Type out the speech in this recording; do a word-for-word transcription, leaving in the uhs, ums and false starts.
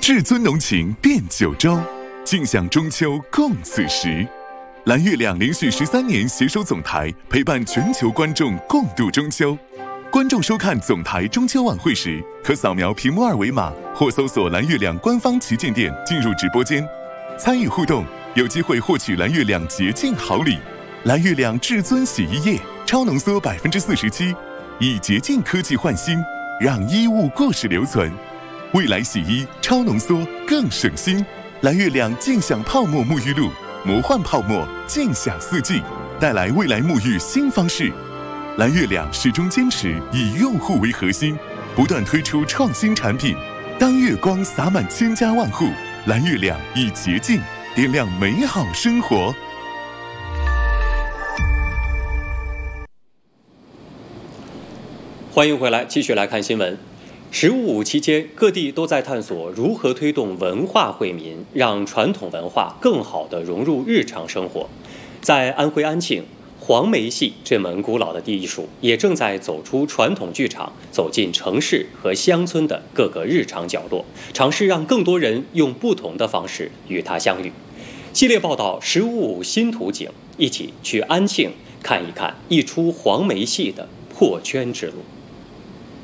至尊浓情变九州，尽享中秋共此时。蓝月亮连续十三年携手总台，陪伴全球观众共度中秋。观众收看总台中秋晚会时，可扫描屏幕二维码或搜索蓝月亮官方旗舰店进入直播间，参与互动，有机会获取蓝月亮节庆好礼。蓝月亮至尊洗衣液超浓缩百分之四十七，以洁净科技焕新，让衣物故事留存。未来洗衣超浓缩更省心。蓝月亮尽享泡沫沐浴露，魔幻泡沫尽享四季，带来未来沐浴新方式。蓝月亮始终坚持以用户为核心，不断推出创新产品。当月光洒满千家万户，蓝月亮以洁净点亮美好生活。 欢迎回来，继续来看新闻。十五五期间，各地都在探索如何推动文化惠民，让传统文化更好地融入日常生活。在安徽安庆，黄梅戏这门古老的艺术也正在走出传统剧场，走进城市和乡村的各个日常角落，尝试让更多人用不同的方式与它相遇。系列报道十五五新图景，一起去安庆看一看一出黄梅戏的破圈之路。